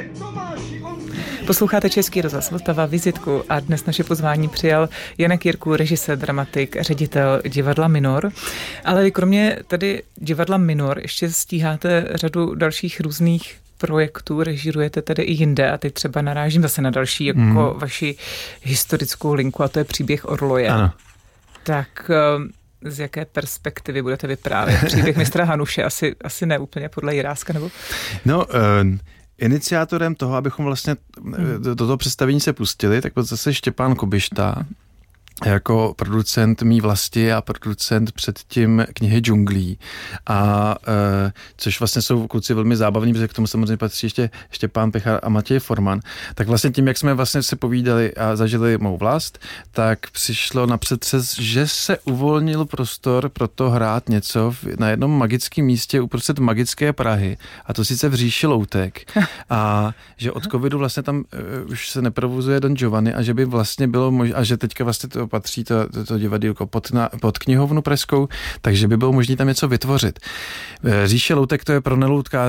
Posloucháte Český rozhlas Vltava, vizitku, a dnes naše pozvání přijal Janek Jirků, režisér, dramatik, ředitel divadla Minor. Ale vy kromě tady divadla Minor ještě stíháte řadu dalších různých projektů, režírujete tedy i jinde, a teď třeba narážím zase na další jako vaši historickou linku, a to je Příběh Orloje. Ano. Tak z jaké perspektivy budete vyprávět? Příběh mistra Hanuše, asi ne úplně podle Jiráska, nebo? No, iniciátorem toho, abychom vlastně do toho představení se pustili, tak byl zase Štěpán Kubišta, jako producent Mý vlasti a producent předtím knihy Džunglí. A což vlastně jsou kluci velmi zábavní, protože k tomu samozřejmě patří ještě Štěpán Pichar a Matěj Forman. Tak vlastně tím, jak jsme vlastně se povídali a zažili Mou vlast, tak přišlo na přetřes, že se uvolnil prostor pro to hrát něco na jednom magickém místě uprostřed magické Prahy, a to sice v říši Loutek. A že od covidu vlastně tam už se neprovozuje Don Giovanni, a že by vlastně bylo možné, a že teďka vlastně to patří to divadýlko pod knihovnu pražskou, takže by bylo možné tam něco vytvořit. Říše Loutek, to je pro neloutkáře